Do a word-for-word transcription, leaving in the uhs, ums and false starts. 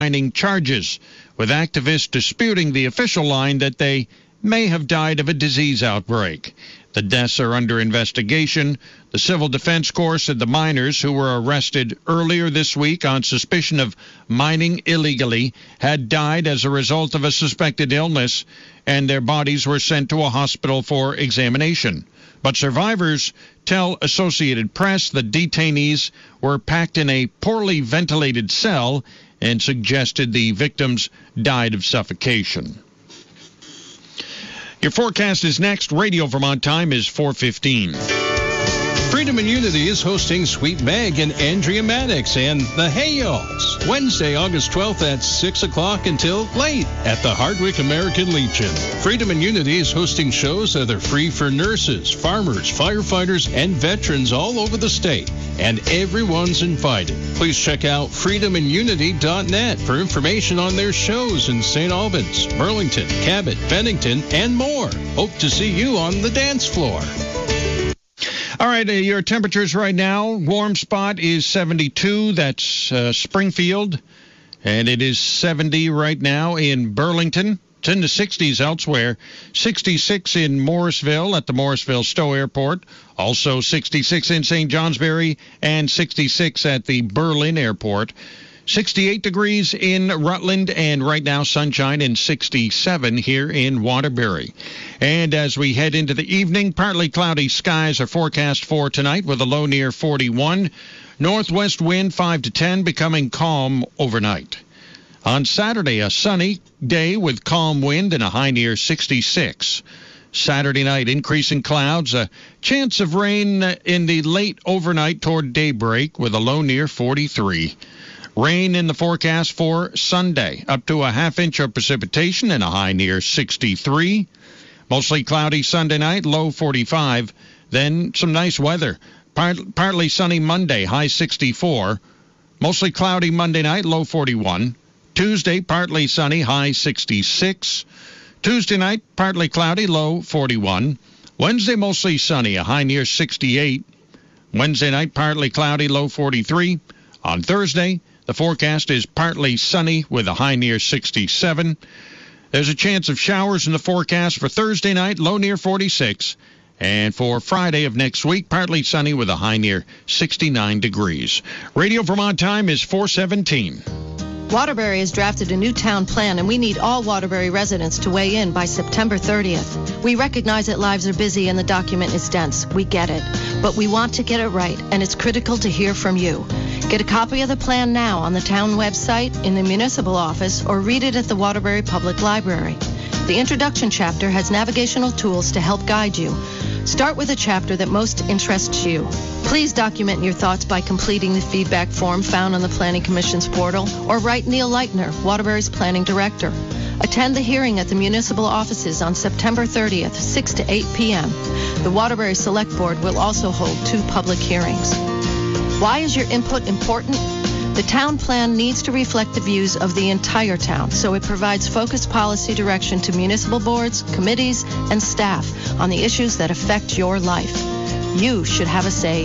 mining charges, with activists disputing the official line that they may have died of a disease outbreak. The deaths are under investigation. The Civil Defense Corps said the miners who were arrested earlier this week on suspicion of mining illegally had died as a result of a suspected illness, and their bodies were sent to a hospital for examination. But survivors tell Associated Press the detainees were packed in a poorly ventilated cell and suggested the victims died of suffocation. Your forecast is next. Radio Vermont time is four fifteen. Freedom and Unity is hosting Sweet Meg and Andrea Maddox and the Hayals Wednesday, August twelfth at six o'clock until late at the Hardwick American Legion. Freedom and Unity is hosting shows that are free for nurses, farmers, firefighters, and veterans all over the state, and everyone's invited. Please check out freedom and unity dot net for information on their shows in Saint Albans, Burlington, Cabot, Bennington, and more. Hope to see you on the dance floor. All right, uh, your temperatures right now. Warm spot is seventy-two. That's uh, Springfield. And it is seventy right now in Burlington. It's in the sixties elsewhere. sixty-six in Morrisville at the Morrisville Stowe Airport. Also sixty-six in Saint Johnsbury and sixty-six at the Berlin Airport. sixty-eight degrees in Rutland, and right now sunshine, and sixty-seven here in Waterbury. And as we head into the evening, partly cloudy skies are forecast for tonight with a low near forty-one. Northwest wind five to ten, becoming calm overnight. On Saturday, a sunny day with calm wind and a high near sixty-six. Saturday night, increasing clouds, a chance of rain in the late overnight toward daybreak with a low near forty-three. Rain in the forecast for Sunday, up to a half inch of precipitation and a high near sixty-three. Mostly cloudy Sunday night, low forty-five. Then some nice weather. Part, partly sunny Monday, high sixty-four. Mostly cloudy Monday night, low forty-one. Tuesday, partly sunny, high sixty-six. Tuesday night, partly cloudy, low forty-one. Wednesday, mostly sunny, a high near sixty-eight. Wednesday night, partly cloudy, low forty-three. On Thursday, the forecast is partly sunny with a high near sixty-seven. There's a chance of showers in the forecast for Thursday night, low near forty-six. And for Friday of next week, partly sunny with a high near sixty-nine degrees. Radio Vermont time is four seventeen. Waterbury has drafted a new town plan, and we need all Waterbury residents to weigh in by September thirtieth. We recognize that lives are busy and the document is dense. We get it. But we want to get it right, and it's critical to hear from you. Get a copy of the plan now on the town website, in the municipal office, or read it at the Waterbury Public Library. The introduction chapter has navigational tools to help guide you. Start with a chapter that most interests you. Please document your thoughts by completing the feedback form found on the Planning Commission's portal, or write Neil Leitner, Waterbury's Planning Director. Attend the hearing at the municipal offices on September thirtieth, six to eight p.m. The Waterbury Select Board will also hold two public hearings. Why is your input important? The town plan needs to reflect the views of the entire town, so it provides focused policy direction to municipal boards, committees, and staff on the issues that affect your life. You should have a say